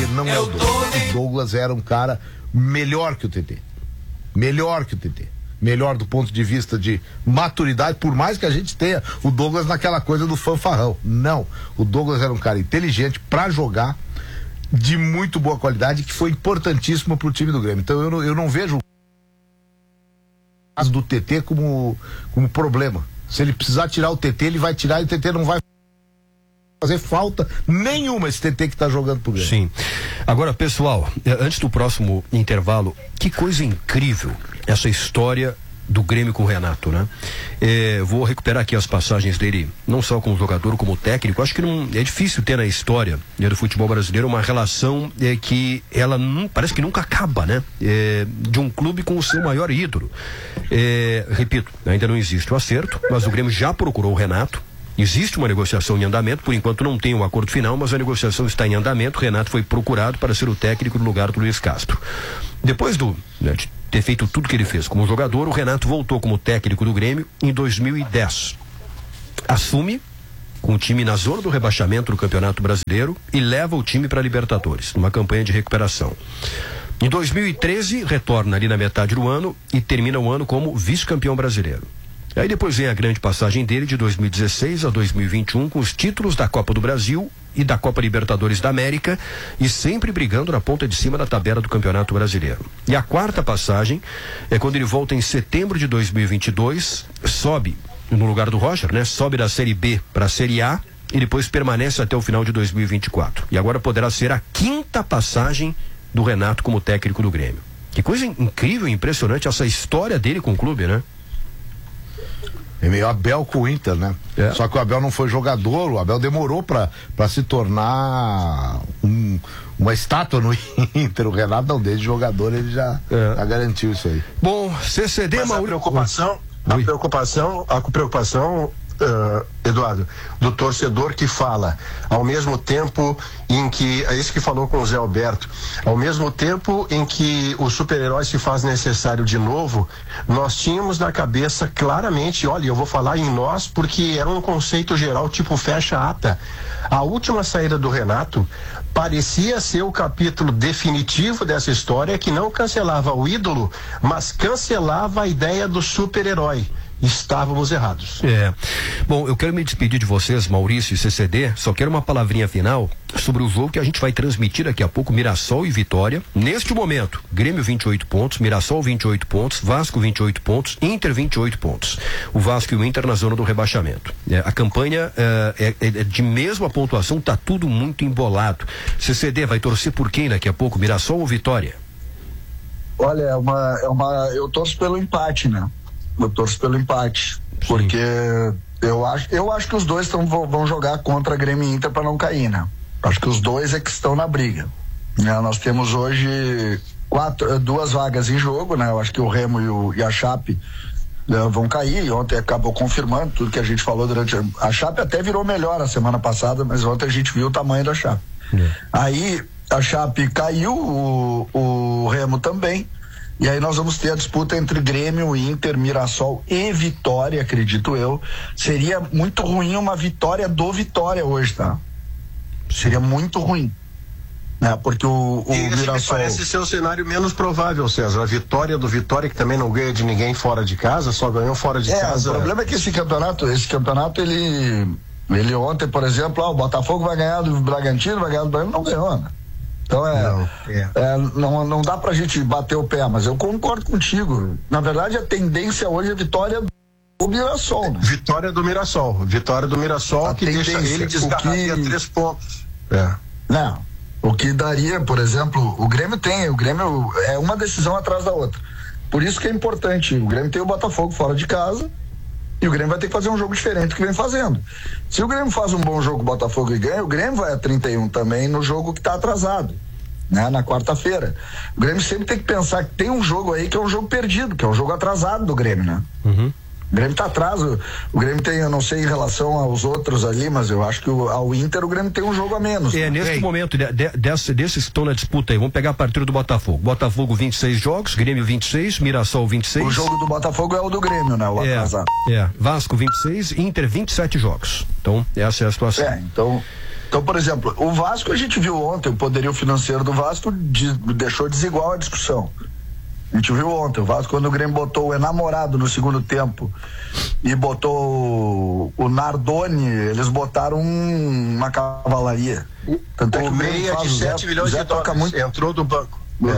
TT não é o Douglas. O Douglas era um cara melhor que o TT. Melhor que o TT. Melhor do ponto de vista de maturidade, por mais que a gente tenha o Douglas naquela coisa do fanfarrão. Não. O Douglas era um cara inteligente pra jogar, de muito boa qualidade, que foi importantíssimo pro time do Grêmio. Então eu não vejo o caso do TT como problema. Se ele precisar tirar o TT, ele vai tirar e o TT não vai fazer falta nenhuma, esse TT que tá jogando pro Grêmio. Sim. Agora, pessoal, antes do próximo intervalo, que coisa incrível essa história do Grêmio com o Renato, né? Vou recuperar aqui as passagens dele, não só como jogador, como técnico. Acho que não é difícil ter na história do futebol brasileiro uma relação que ela parece que nunca acaba, né? De um clube com o seu maior ídolo. Repito, ainda não existe o acerto, mas o Grêmio já procurou o Renato. Existe uma negociação em andamento, por enquanto não tem um acordo final, mas a negociação está em andamento. O Renato foi procurado para ser o técnico no lugar do Luiz Castro. Depois de ter feito tudo que ele fez como jogador, o Renato voltou como técnico do Grêmio em 2010. Assume com o time na zona do rebaixamento do Campeonato Brasileiro e leva o time para a Libertadores, numa campanha de recuperação. Em 2013, retorna ali na metade do ano e termina o ano como vice-campeão brasileiro. Aí depois vem a grande passagem dele de 2016 a 2021 com os títulos da Copa do Brasil e da Copa Libertadores da América e sempre brigando na ponta de cima da tabela do Campeonato Brasileiro. E a quarta passagem é quando ele volta em setembro de 2022, sobe no lugar do Roger, né? Sobe da Série B para a Série A e depois permanece até o final de 2024. E agora poderá ser a quinta passagem do Renato como técnico do Grêmio. Que coisa incrível e impressionante essa história dele com o clube, né? É meio Abel com o Inter, né? Só que o Abel não foi jogador, o Abel demorou pra se tornar uma estátua no Inter. O Renato não, desde jogador ele já garantiu isso aí. Bom, CCD, mas a preocupação, Eduardo, do torcedor que fala, ao mesmo tempo em que, é isso que falou com o Zé Alberto, ao mesmo tempo em que o super-herói se faz necessário de novo, nós tínhamos na cabeça claramente, olha, eu vou falar em nós porque era um conceito geral, tipo fecha ata. A última saída do Renato parecia ser o capítulo definitivo dessa história, que não cancelava o ídolo, mas cancelava a ideia do super-herói. Estávamos errados. Bom, eu quero me despedir de vocês, Maurício e CCD, só quero uma palavrinha final sobre o jogo que a gente vai transmitir daqui a pouco, Mirassol e Vitória. Neste momento, Grêmio 28 pontos, Mirassol 28 pontos, Vasco 28 pontos, Inter 28 pontos. O Vasco e o Inter na zona do rebaixamento. A campanha é de mesma pontuação, tá tudo muito embolado. CCD vai torcer por quem daqui a pouco, Mirassol ou Vitória? Olha, eu torço pelo empate, né? Eu torço pelo empate. Sim. Porque eu acho que os dois vão jogar contra Grêmio e Inter para não cair, né? Acho que os dois é que estão na briga. Nós temos hoje 2 vagas em jogo, né? Eu acho que o Remo e a Chape vão cair. Ontem acabou confirmando tudo que a gente falou durante a Chape até virou melhor a semana passada, mas ontem a gente viu o tamanho da Chape. Aí a Chape caiu, o Remo também. E aí nós vamos ter a disputa entre Grêmio, Inter, Mirassol e Vitória, acredito eu. Seria muito ruim uma vitória do Vitória hoje, tá? Seria muito ruim. Né? Porque o Mirassol... parece ser o cenário menos provável, César. A vitória do Vitória, que também não ganha de ninguém fora de casa, só ganhou fora de casa. O problema é que esse campeonato ele ontem, por exemplo, o Botafogo vai ganhar do Bragantino, vai ganhar do Bragantino, não ganhou, né? Então não dá pra gente bater o pé, mas eu concordo contigo. Na verdade, a tendência hoje é vitória do Mirassol, né? Vitória do Mirassol, que deixa ele desgarraria 3 pontos. Não, o que daria, por exemplo, o Grêmio é uma decisão atrás da outra. Por isso que é importante, o Grêmio tem o Botafogo fora de casa e o Grêmio vai ter que fazer um jogo diferente do que vem fazendo. Se o Grêmio faz um bom jogo, Botafogo e ganha, o Grêmio vai a 31 também no jogo que está atrasado, né? Na quarta-feira. O Grêmio sempre tem que pensar que tem um jogo aí que é um jogo perdido, que é um jogo atrasado do Grêmio, né? O Grêmio tá atrás, o Grêmio tem, eu não sei em relação aos outros ali, mas eu acho que ao Inter o Grêmio tem um jogo a menos. Nesse momento, desses que estão na disputa aí, vamos pegar a partir do Botafogo. Botafogo 26 jogos, Grêmio 26, Mirassol 26. O jogo do Botafogo é o do Grêmio, né? O atrasado. Vasco 26, Inter 27 jogos. Então, essa é a situação. Então Então, por exemplo, o Vasco, a gente viu ontem, o poderio financeiro do Vasco deixou desigual a discussão. A gente viu ontem, o Vasco, quando o Grêmio botou o enamorado no segundo tempo e botou o Nardoni, eles botaram uma cavalaria. Tanto o meia de 7 milhões de dólares muito... entrou do banco.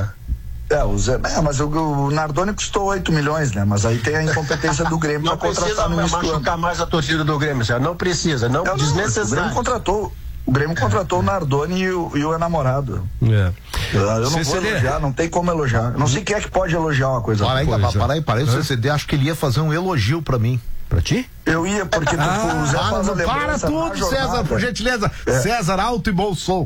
O Zé, mas o Nardoni custou 8 milhões, né? Mas aí tem a incompetência do Grêmio para contratar no início. Não precisa machucar mais a torcida do Grêmio, já não precisa, desnecessário. O Grêmio contratou o Nardoni e o enamorado. Eu não vou elogiar, não tem como elogiar. Eu não sei quem é que pode elogiar uma coisa. Para aí, o CCD acho que ele ia fazer um elogio pra mim. Pra ti? Eu ia, porque o Zé faz a lembrança. Para tudo, César, por gentileza. César, alto e bom som.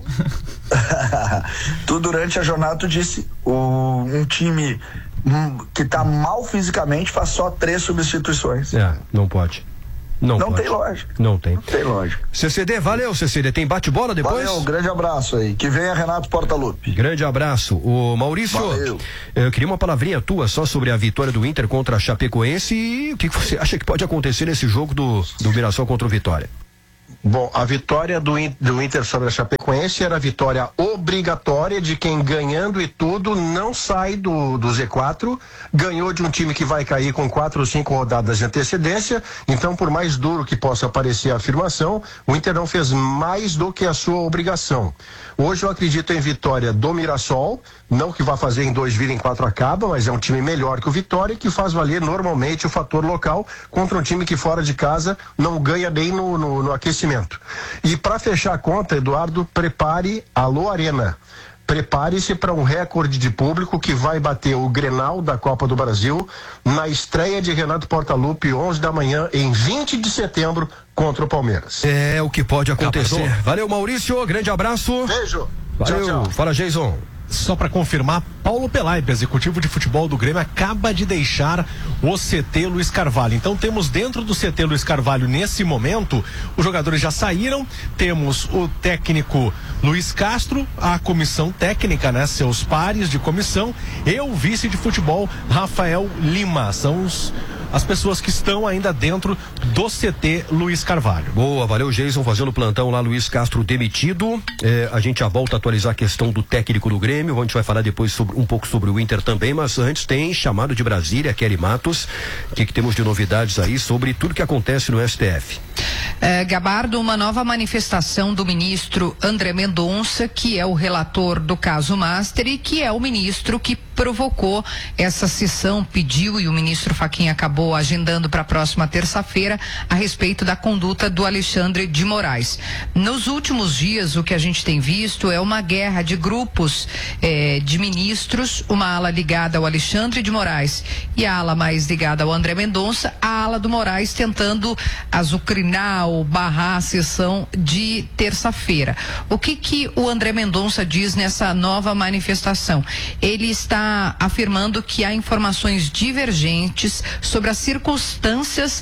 Tu, durante a jornada, tu disse um time que tá mal fisicamente faz só 3 substituições. Não pode. Não tem lógica. Não tem lógica. CCD, valeu, CCD. Tem bate-bola depois? Valeu, grande abraço aí. Que venha Renato Portaluppi. Grande abraço. O Maurício, valeu. Eu queria uma palavrinha tua só sobre a vitória do Inter contra a Chapecoense e o que você acha que pode acontecer nesse jogo do Mirassol contra o Vitória? Bom, a vitória do Inter sobre a Chapecoense era a vitória obrigatória de quem, ganhando e tudo, não sai do Z4, ganhou de um time que vai cair com 4 ou 5 rodadas de antecedência. Então, por mais duro que possa parecer a afirmação, o Inter não fez mais do que a sua obrigação. Hoje eu acredito em vitória do Mirassol, não que vá fazer em 2 vira em 4 acaba, mas é um time melhor que o Vitória e que faz valer normalmente o fator local contra um time que fora de casa não ganha nem no aquecimento. E para fechar a conta, Eduardo, prepare Alô Arena. Prepare-se para um recorde de público que vai bater o Grenal da Copa do Brasil na estreia de Renato Portaluppi, 11 da manhã, em 20 de setembro, contra o Palmeiras. É o que pode acontecer. Valeu, Maurício, grande abraço. Beijo. Valeu. Tchau. Fala, Jason. Só para confirmar, Paulo Pelaipe, executivo de futebol do Grêmio, acaba de deixar o CT Luiz Carvalho. Então temos dentro do CT Luiz Carvalho, nesse momento, os jogadores já saíram, temos o técnico Luiz Castro, a comissão técnica, né, seus pares de comissão, e o vice de futebol Rafael Lima. São as pessoas que estão ainda dentro do CT Luiz Carvalho. Boa, valeu, Jason, fazendo plantão lá, Luiz Castro demitido. A gente já volta a atualizar a questão do técnico do Grêmio, a gente vai falar depois um pouco sobre o Inter também, mas antes tem chamado de Brasília, Kelly Matos. O que temos de novidades aí sobre tudo que acontece no STF? Gabardo, uma nova manifestação do ministro André Mendonça, que é o relator do caso Master e que é o ministro que provocou essa sessão, pediu, e o ministro Fachin acabou agendando para a próxima terça-feira, a respeito da conduta do Alexandre de Moraes. Nos últimos dias, o que a gente tem visto é uma guerra de grupos de ministros, uma ala ligada ao Alexandre de Moraes e a ala mais ligada ao André Mendonça, a ala do Moraes tentando azucrinar ou barrar a sessão de terça-feira. O que o André Mendonça diz nessa nova manifestação? Ele está afirmando que há informações divergentes sobre as circunstâncias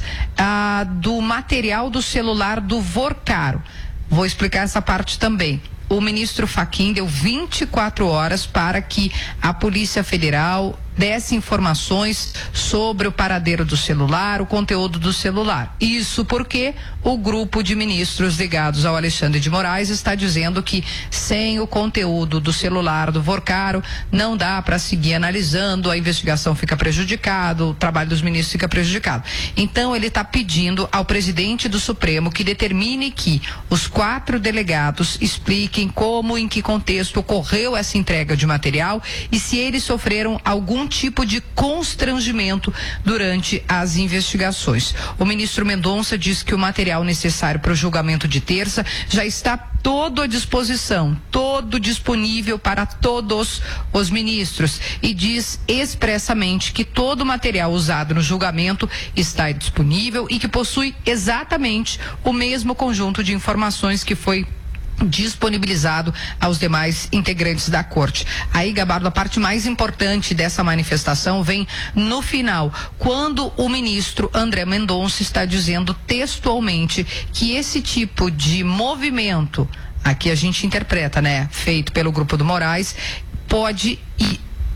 do material do celular do Vorcaro. Vou explicar essa parte também. O ministro Fachin deu 24 horas para que a Polícia Federal desse informações sobre o paradeiro do celular, o conteúdo do celular. Isso porque o grupo de ministros ligados ao Alexandre de Moraes está dizendo que sem o conteúdo do celular do Vorcaro não dá para seguir analisando, a investigação fica prejudicada, o trabalho dos ministros fica prejudicado. Então ele está pedindo ao presidente do Supremo que determine que os 4 delegados expliquem como, em que contexto ocorreu essa entrega de material e se eles sofreram algum tipo de constrangimento durante as investigações. O ministro Mendonça diz que o material necessário para o julgamento de terça já está todo à disposição, todo disponível para todos os ministros, e diz expressamente que todo o material usado no julgamento está disponível e que possui exatamente o mesmo conjunto de informações que foi disponibilizado aos demais integrantes da corte. Aí, Gabardo, a parte mais importante dessa manifestação vem no final, quando o ministro André Mendonça está dizendo textualmente que esse tipo de movimento, aqui a gente interpreta, né, feito pelo grupo do Moraes, pode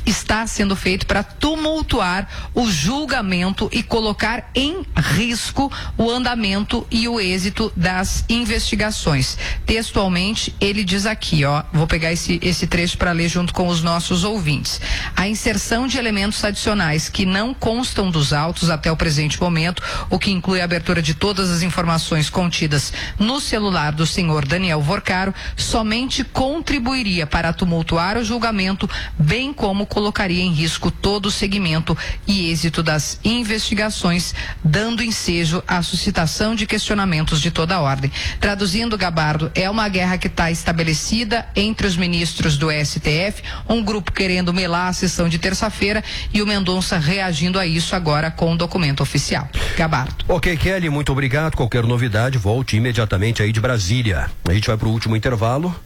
está sendo feito para tumultuar o julgamento e colocar em risco o andamento e o êxito das investigações. Textualmente, ele diz aqui, ó, vou pegar esse trecho para ler junto com os nossos ouvintes. A inserção de elementos adicionais que não constam dos autos até o presente momento, o que inclui a abertura de todas as informações contidas no celular do senhor Daniel Vorcaro, somente contribuiria para tumultuar o julgamento, bem como colocaria em risco todo o segmento e êxito das investigações, dando ensejo à suscitação de questionamentos de toda a ordem. Traduzindo, Gabardo, é uma guerra que está estabelecida entre os ministros do STF, um grupo querendo melar a sessão de terça-feira e o Mendonça reagindo a isso agora com um documento oficial. Gabardo. Ok, Kelly, muito obrigado. Qualquer novidade, volte imediatamente aí de Brasília. A gente vai para o último intervalo,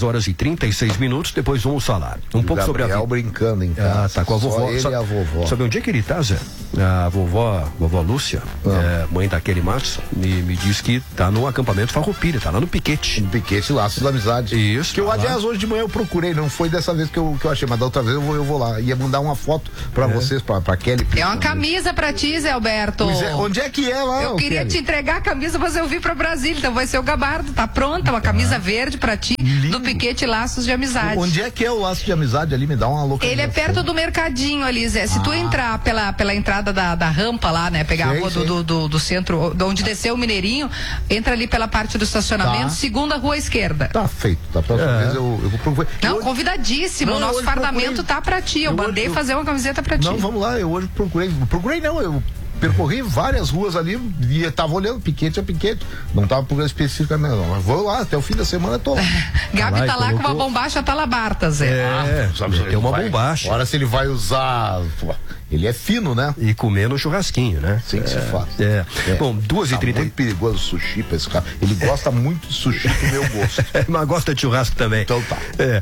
2h36, depois vamos falar um pouco sobre a vida. Brincando em casa. Tá com a vovó. Ele e a vovó. Sabe onde é que ele tá, Zé? A vovó Lúcia, mãe da Kelly Matos, me diz que tá no acampamento Farroupilha, tá lá no Piquete. No Piquete, Laços da Amizade. Isso. Que aliás, hoje de manhã eu procurei, não foi dessa vez que eu achei, mas da outra vez eu vou lá. Ia mandar uma foto pra vocês, pra Kelly. É uma camisa pra ti, Zé Alberto. Pois é, onde é que é lá? Eu queria Kelly? te entregar a camisa, mas eu vim pra Brasília, então vai ser o Gabardo, tá pronta, uma camisa verde pra ti, do Piquete Laços de Amizade. Onde é que é o Laço de Amizade ali? Me dá uma localização. Ele é perto do mercadinho ali, Zé. Se tu entrar pela entrada da rampa lá, né, pegar a rua do centro, de onde desceu o Mineirinho, entra ali pela parte do estacionamento, segunda rua à esquerda. Tá feito, tá? Próxima vez eu vou procurar. Não, convidadíssimo, o nosso fardamento tá pra ti, eu mandei fazer uma camiseta pra ti. Não, vamos lá, eu hoje procurei não, eu percorri várias ruas ali e eu tava olhando, Piquete a Piquete, não tava procurando especificamente não, mas vou lá, até o fim da semana eu tô lá. Gabi tá lá com uma bombacha talabarta, Zé. Tem uma bombacha. Agora se ele vai usar, ele é fino, né? E comer no churrasquinho, né? Sim, que se faz. Bom, 2h30. Tá muito perigoso o sushi pra esse cara. Ele gosta muito de sushi do meu gosto. Mas gosta de churrasco também. Então tá.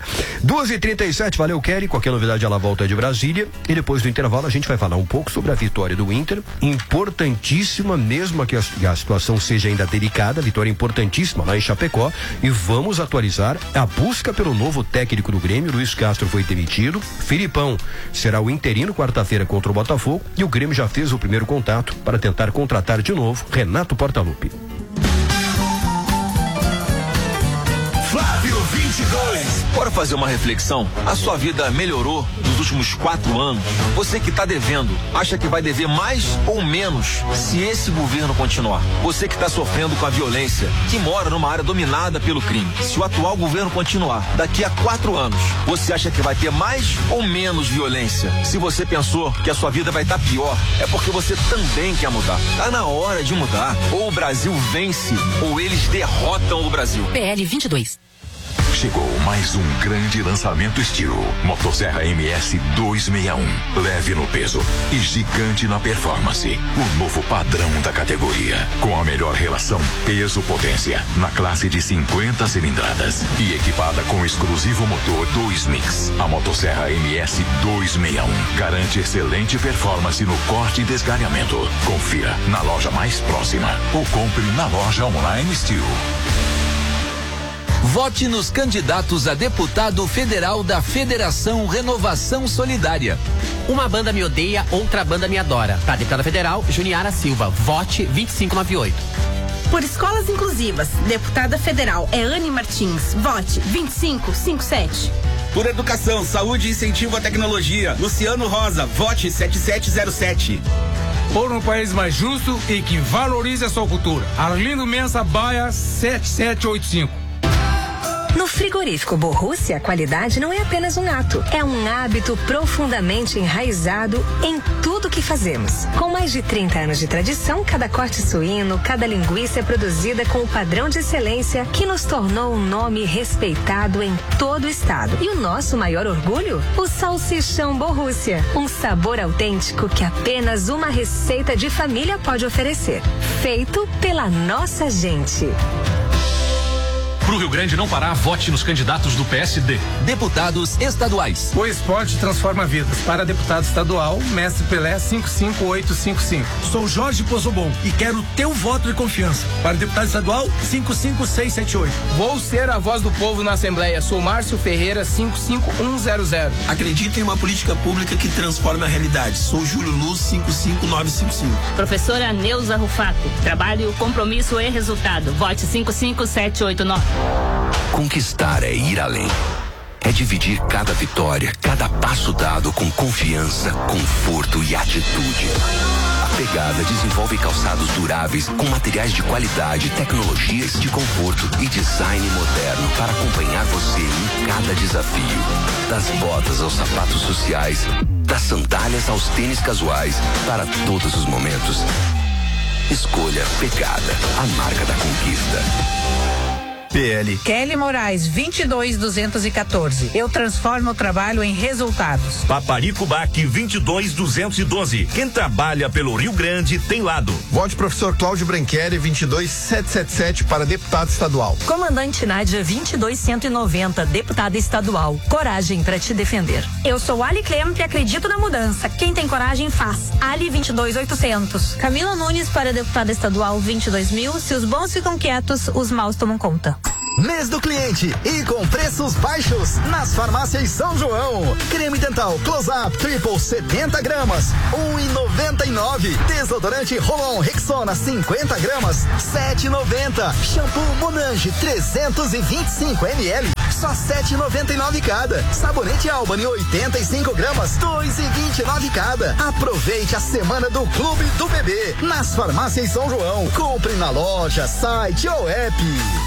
2h37, valeu, Kelly. Qualquer novidade ela volta de Brasília. E depois do intervalo a gente vai falar um pouco sobre a vitória do Inter. Importantíssima, mesmo que a situação seja ainda delicada, vitória importantíssima lá em Chapecó. E vamos atualizar a busca pelo novo técnico do Grêmio. Luiz Castro foi demitido. Filipão será o interino quarta-feira contra o Botafogo. E o Grêmio já fez o primeiro contato para tentar contratar de novo Renato Portaluppi. Flávio 22. Bora fazer uma reflexão? A sua vida melhorou nos últimos 4 anos? Você que está devendo, acha que vai dever mais ou menos se esse governo continuar? Você que está sofrendo com a violência, que mora numa área dominada pelo crime, se o atual governo continuar, daqui a 4 anos, você acha que vai ter mais ou menos violência? Se você pensou que a sua vida vai estar pior, é porque você também quer mudar. Tá na hora de mudar. Ou o Brasil vence, ou eles derrotam o Brasil. PL 22. Chegou mais um grande lançamento estilo. Motosserra MS 261. Leve no peso e gigante na performance. O novo padrão da categoria. Com a melhor relação peso-potência na classe de 50 cilindradas. E equipada com o exclusivo motor 2Mix. A Motosserra MS 261 garante excelente performance no corte e desgalhamento. Confira na loja mais próxima ou compre na loja online Steel. Vote nos candidatos a deputado federal da Federação Renovação Solidária. Uma banda me odeia, outra banda me adora. Para deputada federal, Juniara Silva. Vote 2598. Por escolas inclusivas, deputada federal é Anne Martins. Vote 2557. Por educação, saúde e incentivo à tecnologia, Luciano Rosa. Vote 7707. Por um país mais justo e que valorize a sua cultura, Arlindo Mensa Baia 7785. No frigorífico Borrússia, a qualidade não é apenas um ato, é um hábito profundamente enraizado em tudo que fazemos. Com mais de 30 anos de tradição, cada corte suíno, cada linguiça é produzida com o padrão de excelência que nos tornou um nome respeitado em todo o estado. E o nosso maior orgulho? O salsichão Borrússia, um sabor autêntico que apenas uma receita de família pode oferecer. Feito pela nossa gente. Pro Rio Grande não parar, vote nos candidatos do PSD. Deputados estaduais. O esporte transforma vidas. Para deputado estadual, Mestre Pelé 55855. Sou Jorge Pozobon e quero o teu voto de confiança. Para deputado estadual, 55678. Vou ser a voz do povo na Assembleia. Sou Márcio Ferreira 55100. Acredito em uma política pública que transforma a realidade. Sou Júlio Luz 55955. Professora Neuza Rufato. Trabalho, compromisso e resultado. Vote 55789. Conquistar é ir além. É dividir cada vitória, cada passo dado com confiança, conforto e atitude. A Pegada desenvolve calçados duráveis com materiais de qualidade, tecnologias de conforto e design moderno para acompanhar você em cada desafio. Das botas aos sapatos sociais, das sandálias aos tênis casuais, para todos os momentos. Escolha Pegada, a marca da conquista. PL. Kelly Moraes, 22214. Eu transformo o trabalho em resultados. Paparico Bac, 22212. Quem trabalha pelo Rio Grande tem lado. Vote professor Cláudio Branqueri, 22777 para deputado estadual. Comandante Nádia, 22190, deputada estadual. Coragem para te defender. Eu sou Ali Clem, que acredito na mudança. Quem tem coragem faz. Ali 22800. Camila Nunes para deputada estadual 22.000. Se os bons ficam quietos, os maus tomam conta. Mês do cliente e com preços baixos nas farmácias São João. Creme dental Close-Up Triple 70 gramas, 1,99. Desodorante Rolon Rexona 50 gramas, 7,90. Shampoo Monange 325 ml, só 7,99 cada. Sabonete Albany 85 gramas, 2,29 cada. Aproveite a semana do Clube do Bebê nas farmácias São João. Compre na loja, site ou app.